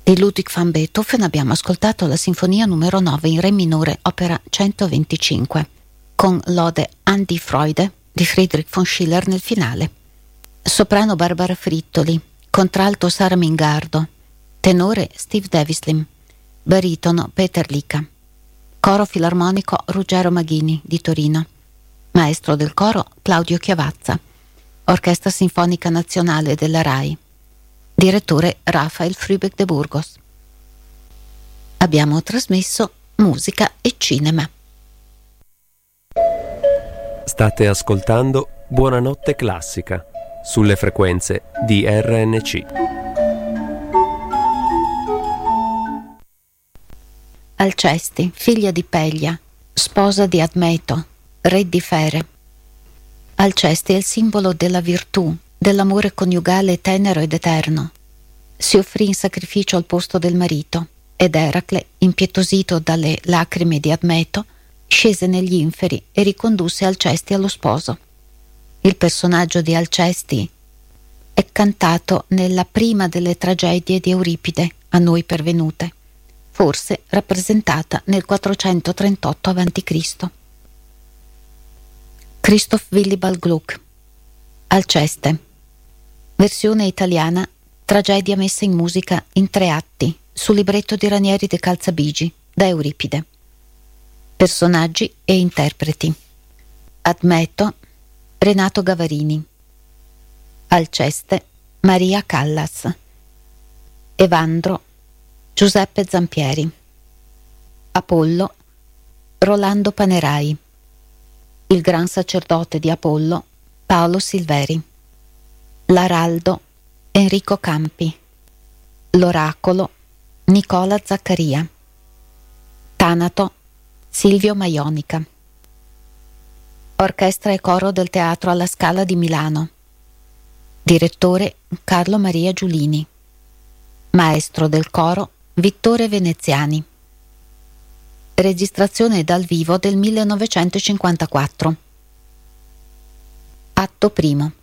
Di Ludwig van Beethoven abbiamo ascoltato la Sinfonia numero 9 in Re minore, opera 125, con l'Ode an die Freude di Friedrich von Schiller nel finale. Soprano Barbara Frittoli, contralto Sara Mingardo, tenore Steve Davislim, baritono Peter Lica, coro filarmonico Ruggero Maghini di Torino, maestro del coro Claudio Chiavazza, Orchestra Sinfonica Nazionale della RAI, direttore Rafael Frübeck de Burgos. Abbiamo trasmesso musica e cinema. State ascoltando Buonanotte Classica sulle frequenze di RNC. Alcesti, figlia di Peglia, sposa di Admeto, re di Fere. Alcesti è il simbolo della virtù, dell'amore coniugale tenero ed eterno. Si offrì in sacrificio al posto del marito ed Eracle, impietosito dalle lacrime di Admeto, scese negli inferi e ricondusse Alcesti allo sposo. Il personaggio di Alcesti è cantato nella prima delle tragedie di Euripide, a noi pervenute, forse rappresentata nel 438 a.C. Christoph Willibald Gluck, Alceste, versione italiana, tragedia messa in musica in 3 atti, su libretto di Ranieri de Calzabigi, da Euripide. Personaggi e interpreti: Admeto, Renato Gavarini; Alceste, Maria Callas; Evandro, Giuseppe Zampieri; Apollo, Rolando Panerai; il gran sacerdote di Apollo, Paolo Silveri; l'Araldo, Enrico Campi; l'Oracolo, Nicola Zaccaria; Tanato, Silvio Maionica. Orchestra e coro del Teatro alla Scala di Milano. Direttore Carlo Maria Giulini. Maestro del coro Vittore Veneziani. Registrazione dal vivo del 1954. Atto primo.